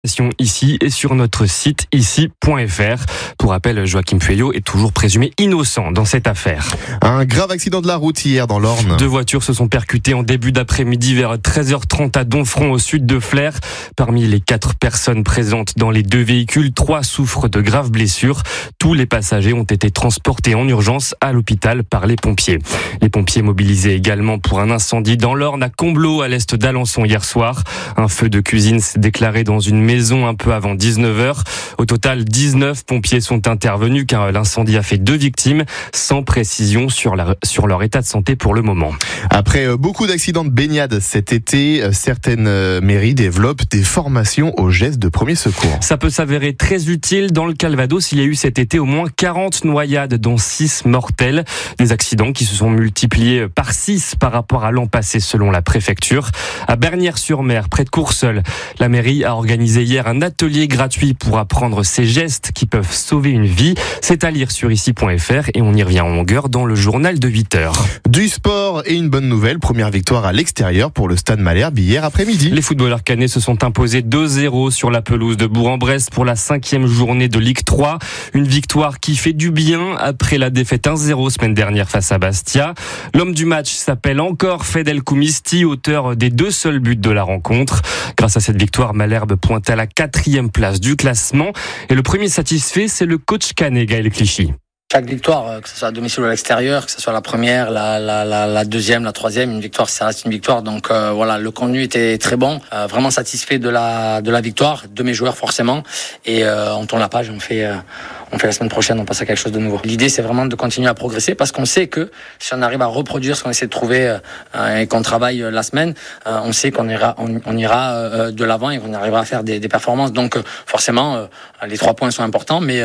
Ici et sur notre site ici.fr. Pour rappel, Joachim Pueyo est toujours présumé innocent dans cette affaire. Un grave accident de la route hier dans l'Orne. 2 voitures se sont percutées en début d'après-midi vers 13h30 à Domfront au sud de Flers. Parmi les 4 personnes présentes dans les 2 véhicules, 3 souffrent de graves blessures. Tous les passagers ont été transportés en urgence à l'hôpital par les pompiers. Les pompiers mobilisés également pour un incendie dans l'Orne à Comblaud à l'est d'Alençon hier soir. Un feu de cuisine s'est déclaré dans une maison un peu avant 19h. Au total, 19 pompiers sont intervenus car l'incendie a fait 2 victimes, sans précision sur leur état de santé pour le moment. Après beaucoup d'accidents de baignade cet été, certaines mairies développent des formations aux gestes de premier secours. Ça peut s'avérer très utile. Dans le Calvados, il y a eu cet été au moins 40 noyades, dont 6 mortelles. Des accidents qui se sont multipliés par 6 par rapport à l'an passé selon la préfecture. À Bernières-sur-Mer, près de Courseulles, la mairie a organisé hier un atelier gratuit pour apprendre ces gestes qui peuvent sauver une vie. C'est à lire sur ici.fr et on y revient en longueur dans le journal de 8h. Du sport et une bonne nouvelle, première victoire à l'extérieur pour le Stade Malherbe hier après-midi. Les footballeurs cannais se sont imposés 2-0 sur la pelouse de Bourg-en-Bresse pour la 5e journée de Ligue 3. Une victoire qui fait du bien après la défaite 1-0 semaine dernière face à Bastia. L'homme du match s'appelle encore Fedel Koumisti, auteur des 2 seuls buts de la rencontre. Grâce à cette victoire, Malherbe pointe à la 4e place du classement. Et le premier satisfait, c'est le coach canet Gaël Clichy. Chaque victoire, que ce soit à domicile ou à l'extérieur, que ce soit la première, la deuxième, la troisième, une victoire, ça reste une victoire. Donc voilà, le contenu était très bon. Vraiment satisfait de la victoire, de mes joueurs forcément. Et on tourne la page, on fait la semaine prochaine, on passe à quelque chose de nouveau. L'idée, c'est vraiment de continuer à progresser parce qu'on sait que si on arrive à reproduire ce qu'on essaie de trouver et qu'on travaille la semaine, on sait qu'on ira de l'avant et qu'on arrivera à faire des performances. Donc forcément, les 3 points sont importants, mais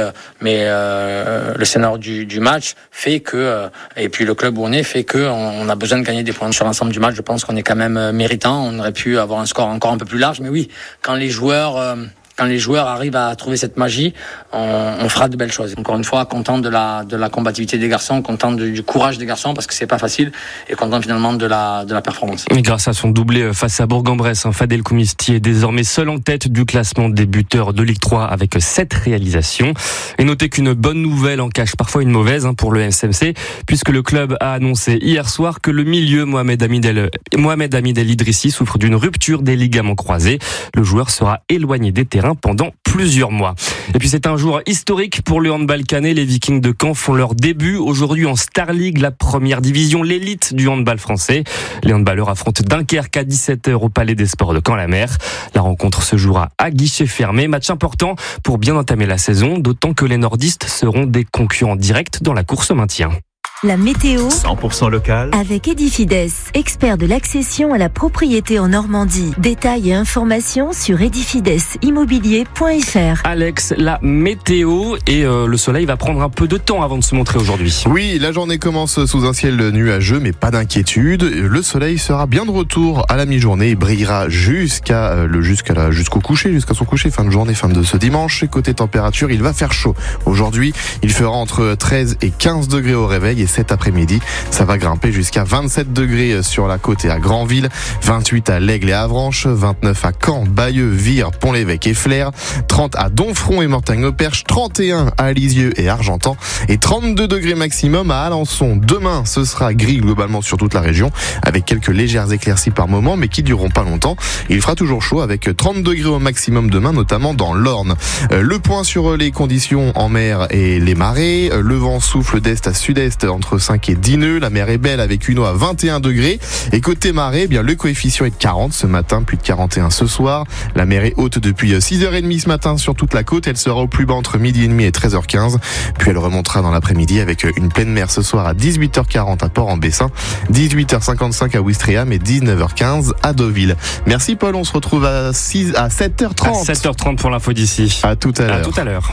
le scénario du match fait que, et puis le club où on est fait que on a besoin de gagner des points sur l'ensemble du match. Je pense qu'on est quand même méritant. On aurait pu avoir un score encore un peu plus large, mais oui, quand les joueurs arrivent à trouver cette magie, on fera de belles choses. Encore une fois, content de la combativité des garçons, content du courage des garçons parce que c'est pas facile et content finalement de la performance. Et grâce à son doublé face à Bourg-en-Bresse, Fadel Koumisti est désormais seul en tête du classement des buteurs de Ligue 3 avec 7 réalisations. Et notez qu'une bonne nouvelle en cache parfois une mauvaise pour le SMC puisque le club a annoncé hier soir que le milieu Mohamed Hamid El Idrissi souffre d'une rupture des ligaments croisés. Le joueur sera éloigné des terrains pendant plusieurs mois. Et puis c'est un jour historique pour le handball canet. Les Vikings de Caen font leur début aujourd'hui en Star League, la première division, l'élite du handball français. Les handballeurs affrontent Dunkerque à 17h au Palais des Sports de Caen-la-Mer. La rencontre se jouera à guichet fermé. Match important pour bien entamer la saison, d'autant que les nordistes seront des concurrents directs dans la course au maintien. La météo 100% local avec Edifides, expert de l'accession à la propriété en Normandie. Détails et informations sur edifidesimmobilier.fr. Alex, la météo et le soleil va prendre un peu de temps avant de se montrer aujourd'hui. Oui, la journée commence sous un ciel nuageux, mais pas d'inquiétude. Le soleil sera bien de retour à la mi-journée et brillera jusqu'au coucher, jusqu'à son coucher, fin de journée, fin de ce dimanche. Et côté température, il va faire chaud. Aujourd'hui, il fera entre 13 et 15 degrés au réveil. Et cet après-midi, ça va grimper jusqu'à 27 degrés sur la côte et à Granville, 28 à l'Aigle et Avranches, 29 à Caen, Bayeux, Vire, Pont-l'Évêque et Flers, 30 à Domfront et Mortagne-au-Perche, 31 à Lisieux et Argentan et 32 degrés maximum à Alençon. Demain, ce sera gris globalement sur toute la région avec quelques légères éclaircies par moment mais qui dureront pas longtemps. Il fera toujours chaud avec 30 degrés au maximum demain, notamment dans l'Orne. Le point sur les conditions en mer et les marées. Le vent souffle d'est à sud-est entre 5 et 10 nœuds. La mer est belle avec une eau à 21 degrés. Et côté marée, le coefficient est de 40 ce matin, puis de 41 ce soir. La mer est haute depuis 6h30 ce matin sur toute la côte. Elle sera au plus bas entre midi et demi et 13h15. Puis elle remontera dans l'après-midi avec une pleine mer ce soir à 18h40 à Port-en-Bessin, 18h55 à Ouistreham et 19h15 à Deauville. Merci Paul, on se retrouve à 7h30. À 7h30 pour l'info d'ici. À tout à l'heure. À tout à l'heure.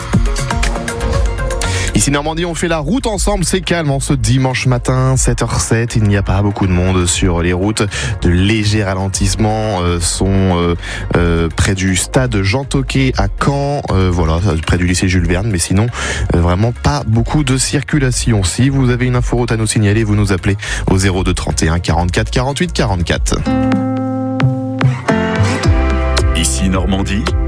Ici Normandie, on fait la route ensemble, c'est calme en ce dimanche matin, 7h07, il n'y a pas beaucoup de monde sur les routes. De légers ralentissements sont près du stade Jean Tocqué à Caen, près du lycée Jules Verne, mais sinon vraiment pas beaucoup de circulation. Si vous avez une inforoute à nous signaler, vous nous appelez au 02 31 44 48 44. Ici Normandie.